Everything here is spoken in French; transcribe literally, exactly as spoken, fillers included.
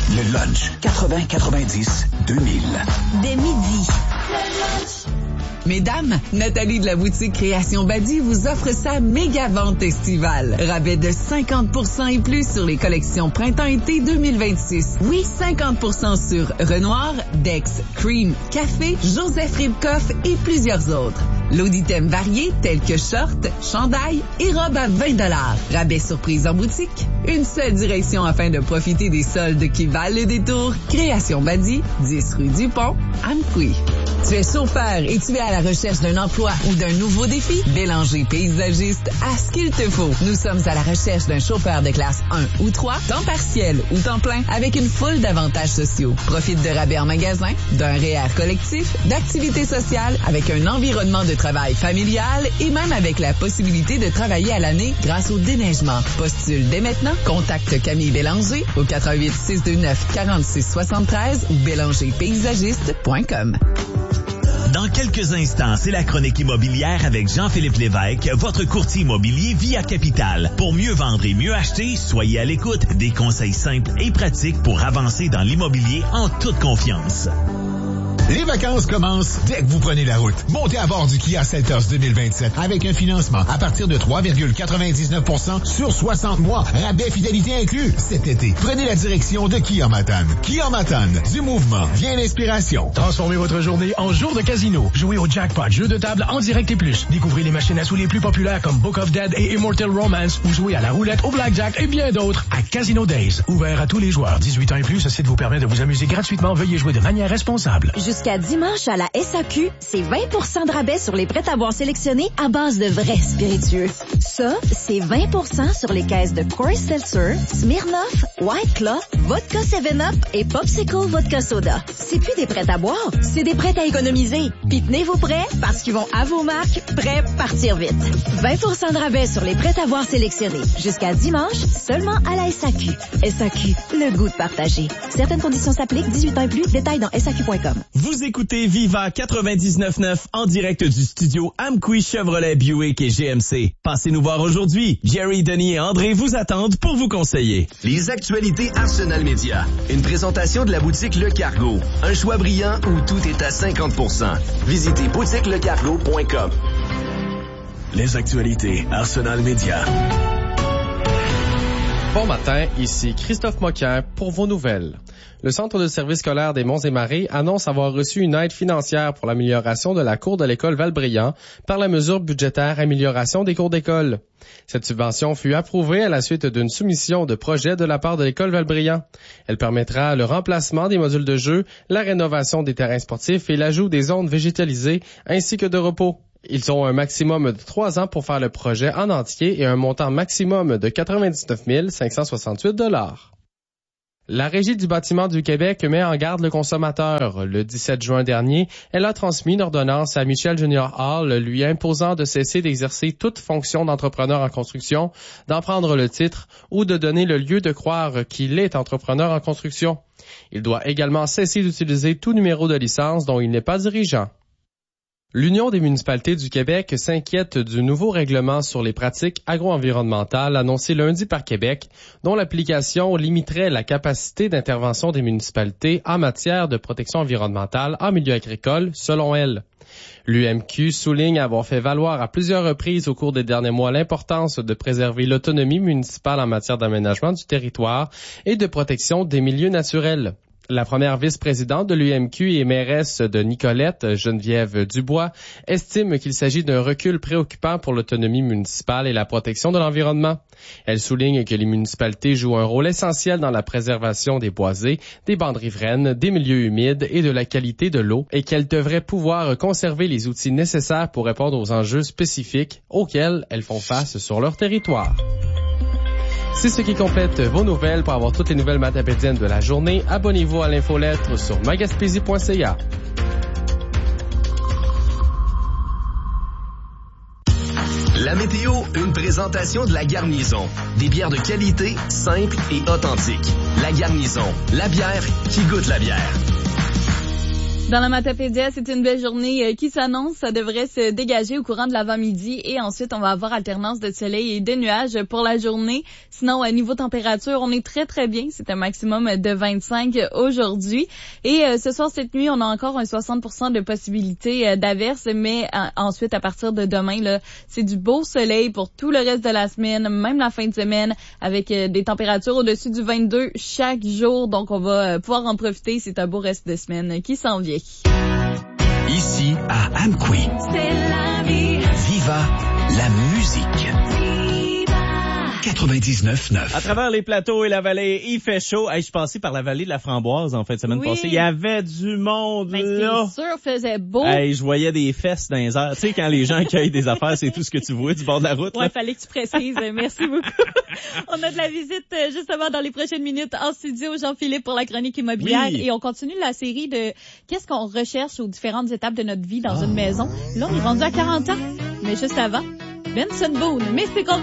Le lunch quatre-vingts quatre-vingt-dix deux mille. Dès midi. Mesdames, Nathalie de la boutique Création Badi vous offre sa méga vente estivale. Rabais de cinquante pour cent et plus sur les collections printemps-été deux mille vingt-six. Oui, cinquante pour cent sur Renoir, Dex, Cream, Café, Joseph Ribkoff et plusieurs autres. Lot d'items variés tels que shorts, chandails et robes à vingt dollars. Rabais surprise en boutique. Une seule direction afin de profiter des soldes qui valent le détour. Création Badi, dix rue du Pont, Amqui. Tu es chauffeur et tu es à la recherche d'un emploi ou d'un nouveau défi? Bélanger Paysagiste a ce qu'il te faut. Nous sommes à la recherche d'un chauffeur de classe un ou trois, temps partiel ou temps plein, avec une foule d'avantages sociaux. Profite de rabais en magasin, d'un R E E R collectif, d'activités sociales, avec un environnement de travail familial et même avec la possibilité de travailler à l'année grâce au déneigement. Postule dès maintenant. Contacte Camille Bélanger au quatre un huit six deux neuf quatre six trois trois ou bélanger paysagiste point com. Dans quelques instants, c'est la chronique immobilière avec Jean-Philippe Lévesque, votre courtier immobilier Via Capital. Pour mieux vendre et mieux acheter, soyez à l'écoute des conseils simples et pratiques pour avancer dans l'immobilier en toute confiance. Les vacances commencent dès que vous prenez la route. Montez à bord du Kia Seltos deux mille vingt-sept avec un financement à partir de trois virgule quatre-vingt-dix-neuf pour cent sur soixante mois. Rabais fidélité inclus. Cet été, prenez la direction de Kia Matane. Kia Matane, du mouvement vient l'inspiration. Transformez votre journée en jour de casino. Jouez au jackpot, jeux de table en direct et plus. Découvrez les machines à sous les plus populaires comme Book of Dead et Immortal Romance ou jouez à la roulette, au blackjack et bien d'autres à Casino Days. Ouvert à tous les joueurs. dix-huit ans et plus, ce site vous permet de vous amuser gratuitement. Veuillez jouer de manière responsable. Jusqu'à dimanche à la S A Q, c'est vingt pour cent de rabais sur les prêts-à-boire sélectionnés à base de vrais spiritueux. Ça, c'est vingt pour cent sur les caisses de Coors Seltzer, Smirnoff, White Claw, Vodka seven up et Popsicle Vodka Soda. C'est plus des prêts-à-boire, c'est des prêts à économiser. Puis tenez vos prêts parce qu'ils vont à vos marques, prêts partir vite. vingt pour cent de rabais sur les prêts-à-boire sélectionnés. Jusqu'à dimanche, seulement à la S A Q. S A Q, le goût de partager. Certaines conditions s'appliquent, dix-huit ans et plus, détails dans S A Q point com. Vous écoutez Viva quatre-vingt-dix-neuf neuf en direct du studio Amqui Chevrolet Buick et G M C. Passez nous voir aujourd'hui. Jerry, Denis et André vous attendent pour vous conseiller. Les actualités Arsenal Média. Une présentation de la boutique Le Cargo. Un choix brillant où tout est à cinquante pour cent. Visitez boutique le cargo point com. Les actualités Arsenal Média. Bon matin, ici Christophe Moquin pour vos nouvelles. Le Centre de services scolaire des Monts-et-Marais annonce avoir reçu une aide financière pour l'amélioration de la cour de l'école Val-Brillant par la mesure budgétaire Amélioration des cours d'école. Cette subvention fut approuvée à la suite d'une soumission de projet de la part de l'école Val-Brillant. Elle permettra le remplacement des modules de jeu, la rénovation des terrains sportifs et l'ajout des zones végétalisées ainsi que de repos. Ils ont un maximum de trois ans pour faire le projet en entier et un montant maximum de quatre-vingt-dix-neuf mille cinq cent soixante-huit dollars. La Régie du bâtiment du Québec met en garde le consommateur. Le dix-sept juin dernier, elle a transmis une ordonnance à Michel Junior Hall lui imposant de cesser d'exercer toute fonction d'entrepreneur en construction, d'en prendre le titre ou de donner le lieu de croire qu'il est entrepreneur en construction. Il doit également cesser d'utiliser tout numéro de licence dont il n'est pas dirigeant. L'Union des municipalités du Québec s'inquiète du nouveau règlement sur les pratiques agro-environnementales annoncé lundi par Québec, dont l'application limiterait la capacité d'intervention des municipalités en matière de protection environnementale en milieu agricole, selon elle. L'U M Q souligne avoir fait valoir à plusieurs reprises au cours des derniers mois l'importance de préserver l'autonomie municipale en matière d'aménagement du territoire et de protection des milieux naturels. La première vice-présidente de l'U M Q et mairesse de Nicolette, Geneviève Dubois, estime qu'il s'agit d'un recul préoccupant pour l'autonomie municipale et la protection de l'environnement. Elle souligne que les municipalités jouent un rôle essentiel dans la préservation des boisés, des bandes riveraines, des milieux humides et de la qualité de l'eau et qu'elles devraient pouvoir conserver les outils nécessaires pour répondre aux enjeux spécifiques auxquels elles font face sur leur territoire. C'est ce qui complète vos nouvelles. Pour avoir toutes les nouvelles matapédiennes de la journée, abonnez-vous à l'infolettre sur magaspésie point c a. La météo, une présentation de La Garnison. Des bières de qualité, simples et authentiques. La Garnison, la bière qui goûte la bière. Dans la Matapédia, c'est une belle journée qui s'annonce. Ça devrait se dégager au courant de l'avant-midi et ensuite, on va avoir alternance de soleil et de nuages pour la journée. Sinon, à niveau température, on est très, très bien. C'est un maximum de vingt-cinq aujourd'hui. Et euh, ce soir, cette nuit, on a encore un soixante pour cent de possibilité euh, d'averse, mais euh, ensuite, à partir de demain, là, c'est du beau soleil pour tout le reste de la semaine, même la fin de semaine, avec euh, des températures au-dessus du vingt-deux chaque jour. Donc, on va euh, pouvoir en profiter. C'est un beau reste de semaine qui s'en vient. Ici, à Amqui. C'est la vie. Viva la musique. quatre-vingt-dix-neuf neuf. À travers les plateaux et la vallée, il fait chaud. Hey, je suis passé par la vallée de la Framboise en fin de semaine oui. passée. Il y avait du monde ben, là. C'est sûr, faisait beau. Hey, je voyais des fesses dans les airs. Tu sais, quand les gens cueillent des affaires, c'est tout ce que tu vois du bord de la route. Ouais, fallait que tu précises. Merci beaucoup. On a de la visite justement dans les prochaines minutes en studio, Jean-Philippe pour la chronique immobilière. Oui. Et on continue la série de qu'est-ce qu'on recherche aux différentes étapes de notre vie dans oh. une maison. Là, on est rendu à quarante ans. Mais juste avant, Benson Boone, mais c'est